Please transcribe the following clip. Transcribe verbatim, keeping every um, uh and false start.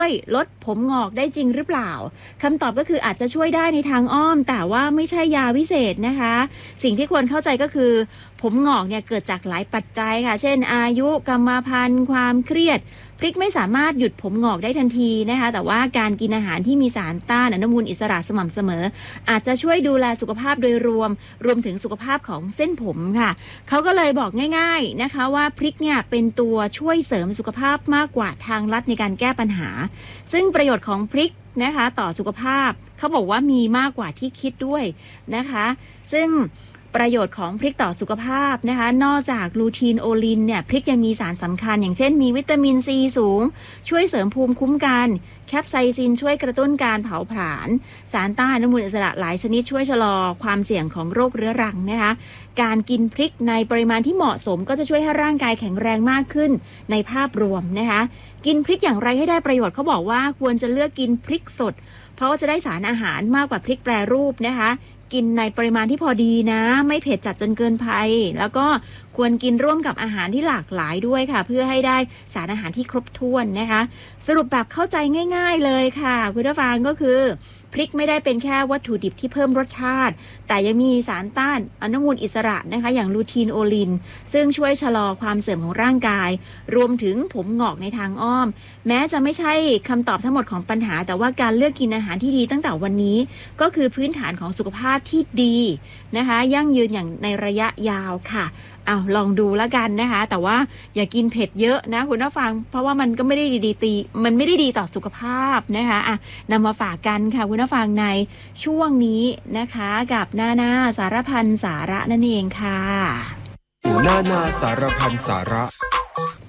วยลดผมงอกได้จริงหรือเปล่าคำตอบก็คืออาจจะช่วยได้ในทางอ้อมแต่ว่าไม่ใช่ยาวิเศษนะคะสิ่งที่ควรเข้าใจก็คือผมงอกเนี่ยเกิดจากหลายปัจจัยค่ะเช่นอายุกรรมพันธุ์ความเครียดพริกไม่สามารถหยุดผมงอกได้ทันทีนะคะแต่ว่าการกินอาหารที่มีสารต้านอนุมูลอิสระสม่ำเสมออาจจะช่วยดูแลสุขภาพโดยรวมรวมถึงสุขภาพของเส้นผมค่ะเขาก็เลยบอกง่ายๆนะคะว่าพริกเนี่ยเป็นตัวช่วยเสริมสุขภาพมากกว่าทางลัดในการแก้ปัญหาซึ่งประโยชน์ของพริกนะคะต่อสุขภาพเขาบอกว่ามีมากกว่าที่คิดด้วยนะคะซึ่งประโยชน์ของพริกต่อสุขภาพนะคะนอกจากลูทีนโอลินเนี่ยพริกยังมีสารสำคัญอย่างเช่นมีวิตามินซีสูงช่วยเสริมภูมิคุ้มกันแคปไซซินช่วยกระตุ้นการเผาผลาญสารต้านอนุมูลอิสระหลายชนิดช่วยชะลอความเสี่ยงของโรคเรื้อรังนะคะการกินพริกในปริมาณที่เหมาะสมก็จะช่วยให้ร่างกายแข็งแรงมากขึ้นในภาพรวมนะคะกินพริกอย่างไรให้ได้ประโยชน์เขาบอกว่าควรจะเลือกกินพริกสดเพราะว่าจะได้สารอาหารมากกว่าพริกแปรรูปนะคะกินในปริมาณที่พอดีนะไม่เผ็ดจัดจนเกินไปแล้วก็ควรกินร่วมกับอาหารที่หลากหลายด้วยค่ะเพื่อให้ได้สารอาหารที่ครบถ้วนนะคะสรุปแบบเข้าใจง่ายๆเลยค่ะคุณผู้ฟังก็คือพริกไม่ได้เป็นแค่วัตถุดิบที่เพิ่มรสชาติแต่ยังมีสารต้านอนุมูลอิสระนะคะอย่างลูทีนโอลินซึ่งช่วยชะลอความเสื่อมของร่างกายรวมถึงผมงอกในทางอ้อมแม้จะไม่ใช่คำตอบทั้งหมดของปัญหาแต่ว่าการเลือกกินอาหารที่ดีตั้งแต่วันนี้ก็คือพื้นฐานของสุขภาพที่ดีนะคะยั่งยืนอย่างในระยะยาวค่ะเอาลองดูแล้วกันนะคะแต่ว่าอย่ากินเผ็ดเยอะนะคุณผู้ฟังเพราะว่ามันก็ไม่ได้ดีตีมันไม่ได้ดีต่อสุขภาพนะคะอ่ะนำมาฝากกันค่ะคุณผู้ฟังในช่วงนี้นะคะกับหน้าหน้าสารพันสาระนั่นเองค่ะหน้าหน้าสารพันสาระ